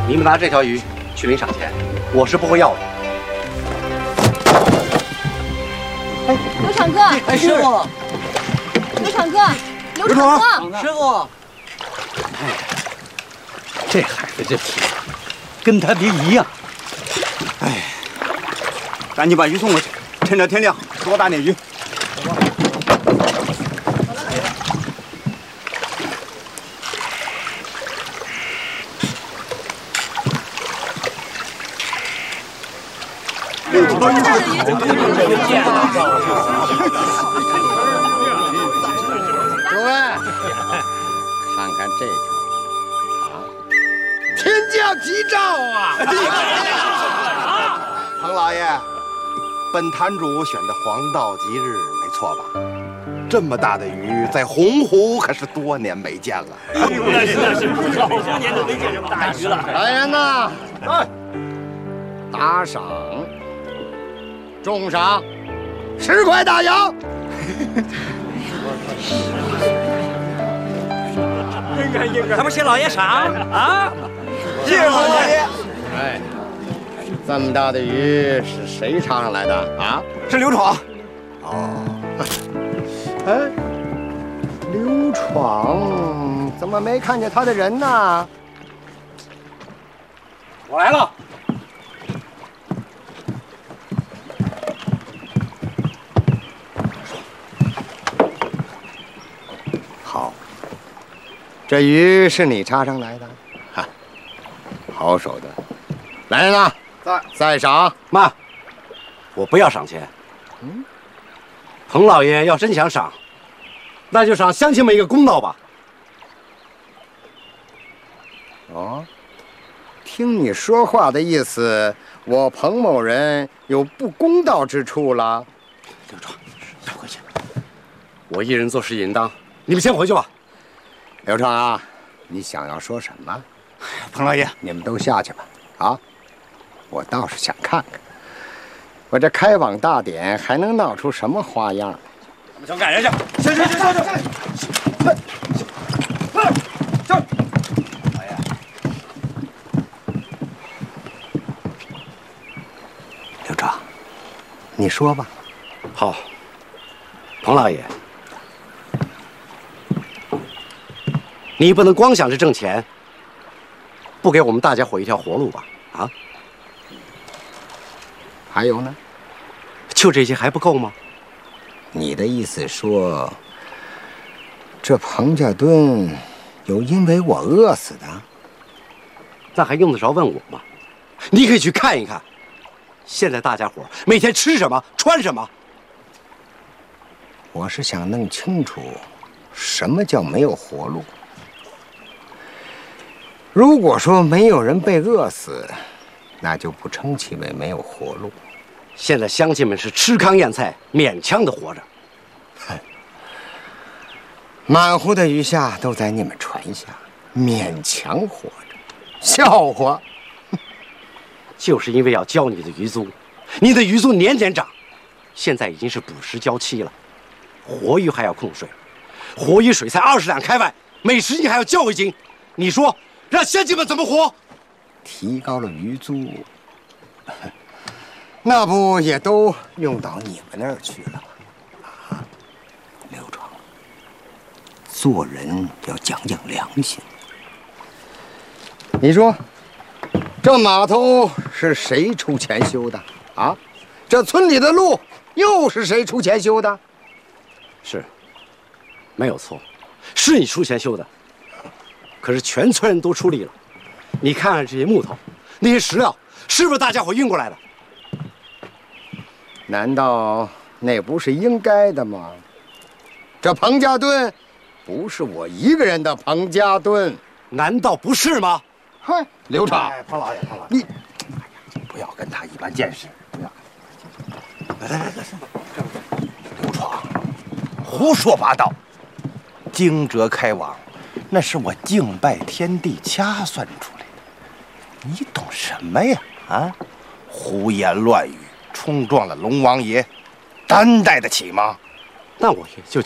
你们拿这条鱼去领赏钱，我是不会要的。 哎，刘厂哥， 哎，师傅， 刘厂哥，刘厂哥， 师傅。 哎，这孩子这脾气，跟他爹一样。 哎，赶紧把鱼送过去，趁着天亮多打点鱼。 诸位，看看这条啊，天降吉兆啊！ 彭老爷，本坛主选的黄道吉日没错吧？这么大的鱼，在洪湖可是多年没见了。 那是，好多年都没见这么大鱼了。 来人呐！打赏，重赏10块大洋。 还不谢老爷赏啊？ 谢谢彭老爷。 哎，这么大的鱼是谁插上来的啊？ 是刘闯。 哦，哎，刘闯怎么没看见他的人呢？ 我来了。 好，这鱼是你插上来的，哈，好手段。来人呐，再赏。 妈，我不要赏钱。彭老爷要真想赏，那就赏乡亲们一个公道吧。 哦，听你说话的意思，我彭某人有不公道之处了。 刘闯，回去。我一人做事应当，你们先回去吧。 刘闯啊，你想要说什么？ 彭老爷， 你们都下去吧。啊，我倒是想看看，我这开网大典还能闹出什么花样？ 我们想赶人去。行。 刘闯，你说吧。 好，彭老爷，你不能光想着挣钱，不给我们大家伙一条活路吧？啊？ 还有呢？ 就这些还不够吗？ 你的意思说，这彭家墩有因为我饿死的？ 那还用得着问我吗？你可以去看一看，现在大家伙每天吃什么，穿什么。 我是想弄清楚，什么叫没有活路。如果说没有人被饿死，那就不称其为没有活路。 现在乡亲们是吃糠咽菜，勉强的活着。 满湖的鱼虾都在你们船下，勉强活着，笑话！ 就是因为要交你的鱼租，你的鱼租年年涨，现在已经是捕食交期了。活鱼还要控税，活鱼水才20两开外，每10斤还要交1斤。你说让乡亲们怎么活？ 提高了鱼租，那不也都用到你们那儿去了吗？啊，刘闯，做人要讲讲良心。你说，这码头是谁出钱修的？啊，这村里的路又是谁出钱修的？ 是，没有错，是你出钱修的。可是全村人都出力了，你看看这些木头，那些石料，是不是大家伙运过来的？ 难道那不是应该的吗？这彭家墩不是我一个人的彭家墩， 难道不是吗？ 嗨，刘闯， 彭老爷， 你不要跟他一般见识。不要。来，刘闯，胡说八道！惊蛰开网，那是我敬拜天地掐算出来的。你懂什么呀？啊，胡言乱语，冲撞了龙王爷，担待得起吗？ 那我也就